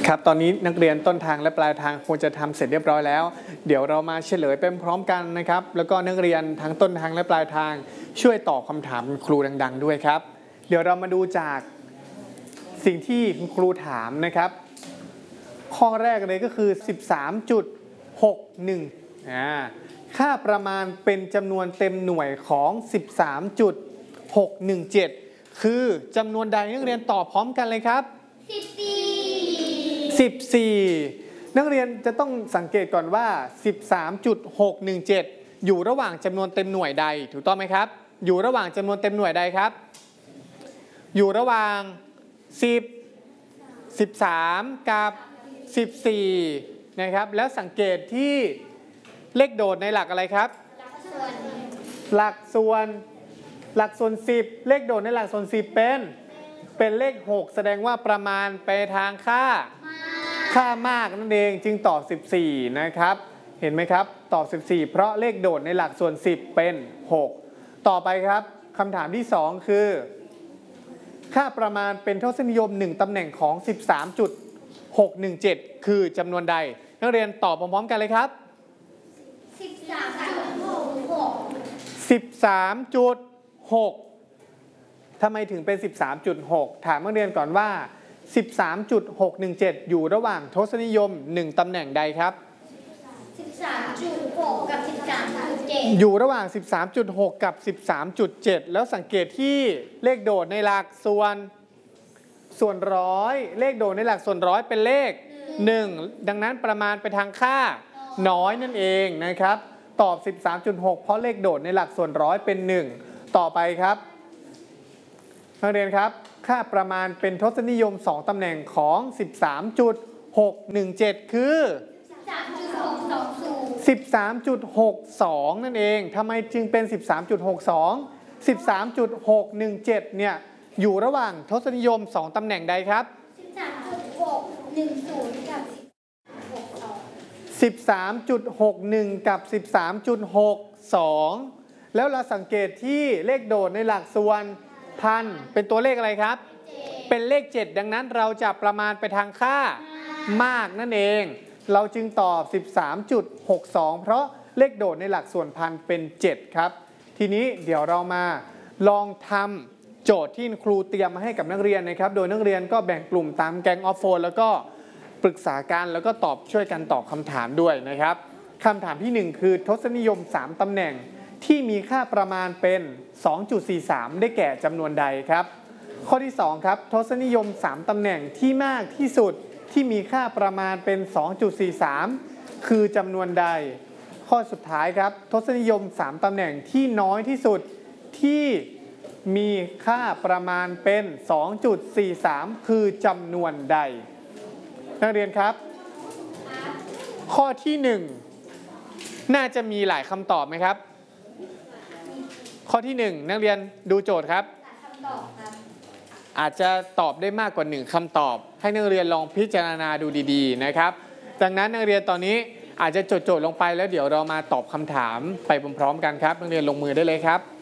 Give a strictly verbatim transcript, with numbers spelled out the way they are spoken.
ครับตอนนี้นักเรียนต้นทางและปลายทางควรจะทำเสร็จเรียบร้อยแล้วเดี๋ยวเรามาเฉลยไปพร้อมกันนะครับแล้วก็นักเรียนทั้งต้นทางและปลายทางช่วยตอบคำถามครูดังๆด้วยครับเดี๋ยวเรามาดูจากสิ่งที่คุณครูถามนะครับข้อแรกเลยก็คือ สิบสามจุดหกหนึ่ง อ่าค่าประมาณเป็นจำนวนเต็มหน่วยของ สิบสามจุดหกหนึ่งเจ็ด คือจำนวนใดนักเรียนตอบพร้อมกันเลยครับสิบสี่สิบสี่ นักเรียนจะต้องสังเกตก่อนว่า สิบสามจุดหกหนึ่งเจ็ด อยู่ระหว่างจำนวนเต็มหน่วยใดถูกต้องไหมครับอยู่ระหว่างจำนวนเต็มหน่วยใดครับอยู่ระหว่างสิบ สิบสามกับสิบสี่นะครับแล้วสังเกตที่เลขโดดในหลักอะไรครับหลักส่วนหลักส่วนสิบเลขโดดในหลักส่วนสิบเป็นเป็นเลขหกแสดงว่าประมาณไปทางค่าค่ามากนั่นเองจึงตอบสิบสี่นะครับเห็นไหมครับตอบสิบสี่เพราะเลขโดดในหลักส่วนสิบเป็นหกต่อไปครับคำถามที่สองคือค่าประมาณเป็นทศนิยมหนึ่งตำแหน่งของ สิบสามจุดหกหนึ่งเจ็ด คือจำนวนใดนักเรียนตอบพร้อมๆกันเลยครับสิบสามจุดหกหกสิบสามจุดหก ทำไมถึงเป็น สิบสามจุดหก ถามนักเรียนก่อนว่า สิบสามจุดหกหนึ่งเจ็ด อยู่ระหว่างทศนิยมหนึ่งตำแหน่งใดครับสิบสามจุดหก กับ สิบสามจุดเจ็ดอยู่ระหว่าง สิบสามจุดหก กับ สิบสามจุดเจ็ด แล้วสังเกตที่เลขโดดในหลักส่วนส่วนร้อยเลขโดดในหลักส่วนร้อยเป็นเลขหนึ่งดังนั้นประมาณไปทางค่าน้อยนั่นเองนะครับตอบ สิบสามจุดหก เพราะเลขโดดในหลักส่วนร้อยเป็นหนึ่งต่อไปครับนักเรียนครับค่าประมาณเป็นทศนิยมสองตำแหน่งของ สิบสามจุดหกหนึ่งเจ็ด คือ สิบสามจุดหกสอง นั่นเองทำไมจึงเป็น สิบสามจุดหกสอง สิบสามจุดหกหนึ่งเจ็ด เนี่ยอยู่ระหว่างทศนิยมสองตำแหน่งใดครับสิบสามจุดหกหนึ่งศูนย์ กับสิบสามจุดหกหนึ่ง กับ สิบสามจุดหกสอง แล้วเราสังเกตที่เลขโดดในหลักส่วนพันเป็นตัวเลขอะไรครับเป็นเลขเจ็ดดังนั้นเราจะประมาณไปทางค่ามากนั่นเองเราจึงตอบ สิบสามจุดหกสอง เพราะเลขโดดในหลักส่วนพันเป็นเจ็ดครับทีนี้เดี๋ยวเรามาลองทำโจทย์ที่ครูเตรียมมาให้กับนักเรียนนะครับโดยนักเรียนก็แบ่งกลุ่มตามแกงออฟโฟนแล้วก็ปรึกษากันแล้วก็ตอบช่วยกันตอบคำถามด้วยนะครับคำถามที่หนึ่งคือทศนิยมสามตำแหน่งที่มีค่าประมาณเป็น สองจุดสี่สาม ได้แก่จำนวนใดครับข้อที่สองครับทศนิยมสามตำแหน่งที่มากที่สุดที่มีค่าประมาณเป็น สองจุดสี่สาม คือจำนวนใดข้อสุดท้ายครับทศนิยมสามตำแหน่งที่น้อยที่สุดที่มีค่าประมาณเป็น สองจุดสี่สาม คือจำนวนใดนักเรียนครับข้อที่หนึ่งน่าจะมีหลายคำตอบไหมครับข้อที่หนึ่งนักเรียนดูโจทย์ครับอาจจะตอบได้มากกว่าหนึ่งคำตอบให้นักเรียนลองพิจารณาดูดีๆนะครับดังนั้นนักเรียนตอนนี้อาจจะจดโจทย์ลงไปแล้วเดี๋ยวเรามาตอบคำถามไปพร้อมๆกันครับนักเรียนลงมือได้เลยครับ